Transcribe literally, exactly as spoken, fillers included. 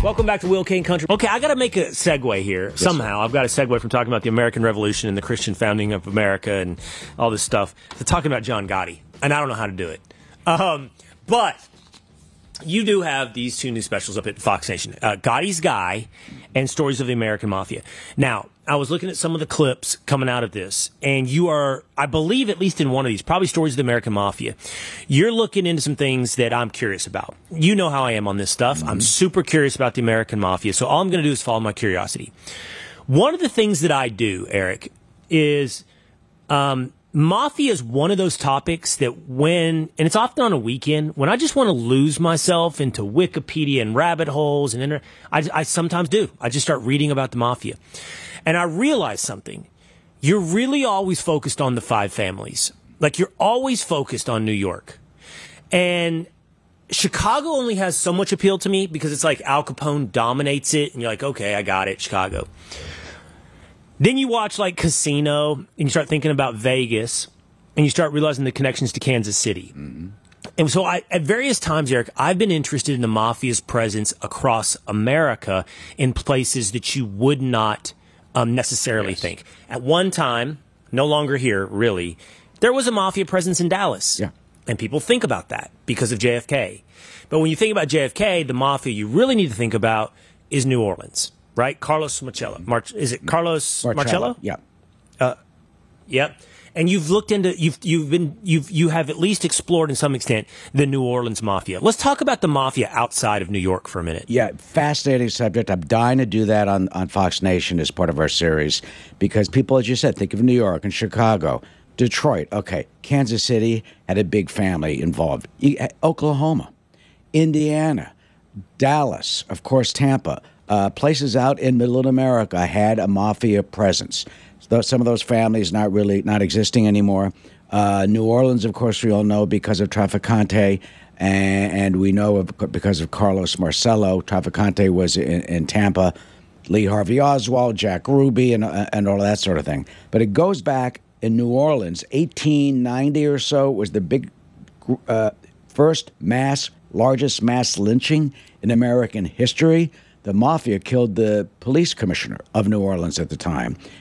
Welcome back to Will Kane Country. Okay, I got to make a segue here. Yes, Somehow, sir. I've got a segue from talking about the American Revolution and the Christian founding of America and all this stuff to talking about John Gotti. And I don't know how to do it. Um, but you do have these two new specials up at Fox Nation, uh, Gotti's Guy and Stories of the American Mafia. Now, I was looking at some of the clips coming out of this, and you are, I believe, at least in one of these, probably Stories of the American Mafia, you're looking into some things that I'm curious about. You know how I am on this stuff. Mm-hmm. I'm super curious about the American Mafia, so all I'm going to do is follow my curiosity. One of the things that I do, Eric, is um, Mafia is one of those topics that when, and it's often on a weekend, when I just want to lose myself into Wikipedia and rabbit holes, and inter- I, I sometimes do. I just start reading about the Mafia. And I realized something. You're really always focused on the five families. Like, you're always focused on New York. And Chicago only has so much appeal to me because it's like Al Capone dominates it, and you're like, okay, I got it, Chicago. Then you watch, like, Casino, and you start thinking about Vegas, and you start realizing the connections to Kansas City. Mm-hmm. And so I, at various times, Eric, I've been interested in the Mafia's presence across America in places that you would not Um, necessarily yes. think. At one time, no longer here, really, there was a Mafia presence in Dallas. Yeah. And people think about that because of J F K. But when you think about J F K, the Mafia you really need to think about is New Orleans, right? Carlos Marcello. Mar- is it Carlos Marcello? Marcello? Yeah. Uh, yep. And you've looked into, you've, you've been, you've, you have at least explored in some extent the New Orleans Mafia. Let's talk about the Mafia outside of New York for a minute. Yeah, fascinating subject. I'm dying to do that on, on Fox Nation as part of our series because people, as you said, think of New York and Chicago, Detroit. Okay, Kansas City had a big family involved. Oklahoma, Indiana, Dallas, of course, Tampa. Uh, places out in middle America had a Mafia presence. Some of those families not really not existing anymore. Uh, New Orleans, of course, we all know because of Trafficante, and, and we know of, because of Carlos Marcello. Trafficante was in, in Tampa, Lee Harvey Oswald, Jack Ruby, and and all of that sort of thing. But it goes back in New Orleans, eighteen ninety or so was the big uh, first mass, largest mass lynching in American history. The Mafia killed the police commissioner of New Orleans at the time.